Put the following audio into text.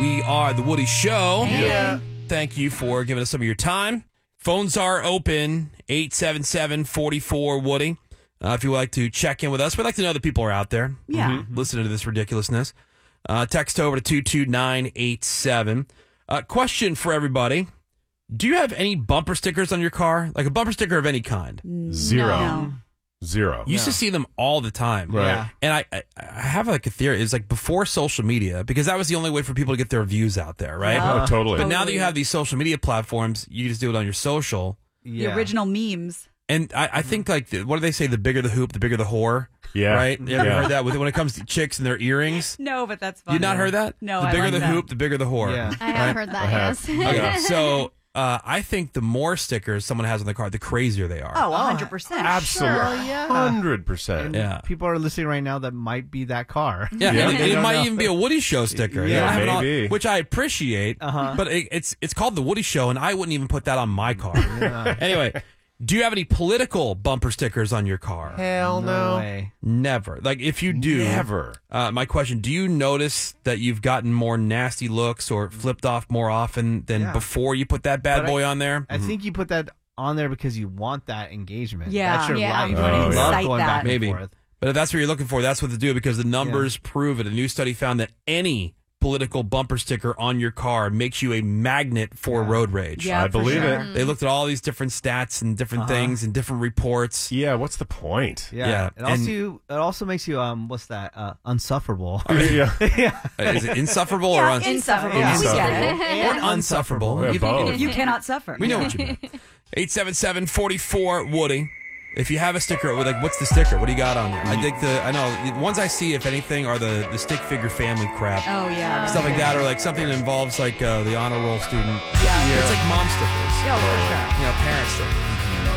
We are The Woody Show. Yeah. Thank you for giving us some of your time. Phones are open, 877-44-WOODY. If you would like to check in with us, we'd like to know that people are out there listening to this ridiculousness. Text over to 22987. Question for everybody. Do you have any bumper stickers on your car? Like a bumper sticker of any kind? Zero. No. Zero. You used to see them all the time. Right. Yeah. And I have like a theory. It's like before social media, because that was the only way for people to get their views out there, right? Oh, totally. But now that you have these social media platforms, you just do it on your social. Yeah. The original memes. And I think, like, what do they say? The bigger the hoop, the bigger the whore. Yeah. Right? You ever Yeah. heard that when it comes to chicks and their earrings? No, but that's fun. You not heard that? No, The I bigger like the that. hoop, the bigger the whore. Yeah. I have heard that, yes. Okay, so I think the more stickers someone has on the car, the crazier they are. Oh, 100%. Absolutely. yeah. 100%. Yeah. People are listening right now that might be that car. Yeah, Yeah. and it might even be a Woody Show sticker. Yeah, I have it on- maybe. which I appreciate, but it's called The Woody Show, and I wouldn't even put that on my car. Anyway, do you have any political bumper stickers on your car? Hell No way. Never. Like, if you do, Never. my question, do you notice that you've gotten more nasty looks or flipped off more often than Yeah. before you put that bad But boy on there? I think you put that on there because you want that engagement. Yeah. That's your Yeah. life. You wanna You love incite going that. back and Maybe. forth. But if that's what you're looking for, that's what to do, because the numbers prove it. A new study found that any political bumper sticker on your car makes you a magnet for road rage. Yeah, I for believe sure. it. They looked at all these different stats and different things and different reports. Yeah, what's the point? Yeah, It also makes you what's that? Unsufferable. Yeah. Is it insufferable or Insufferable. Yeah. We get it. or unsufferable? Yeah, You- both. You cannot suffer. We know what you mean. 877-44-WOODY. If you have a sticker, like, what's the sticker? What do you got on there? I know the ones I see, if anything, are the stick figure family crap. Oh, yeah. Stuff like that, or like something that involves like the honor roll student. Yeah. It's like mom stickers. Yeah, for sure. You know, parent stickers.